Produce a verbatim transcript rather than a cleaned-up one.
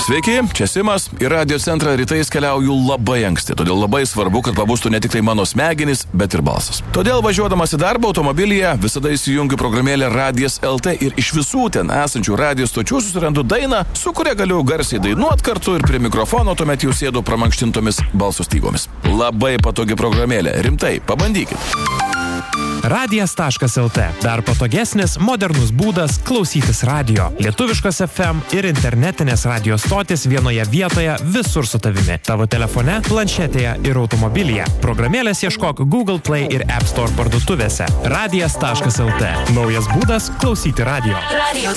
Sveiki, čia Simas. Į radio centrą rytais keliauju labai anksti, todėl labai svarbu, kad pabustų ne tik tai mano smegenys, bet ir balsas. Todėl važiuodamas į darbą automobilyje visada įsijungiu programėlę Radijas L T ir iš visų ten esančių radijos stočių susirandu dainą, su kuria galiu garsiai dainuot kartu ir prie mikrofono tuomet jau sėdu pramankštintomis balso stygomis. Labai patogi programėlė, rimtai, pabandykit. Radijas taškas L T. Dar patogesnis, modernus būdas klausytis radio. Lietuviškas F M ir internetinės radio stotis vienoje vietoje visur su tavimi. Tavo telefone, planšetėje ir automobilyje. Programėlės ieškok Google Play ir App Store parduotuvėse. Radijas taškas L T. Naujas būdas klausyti radio. Radio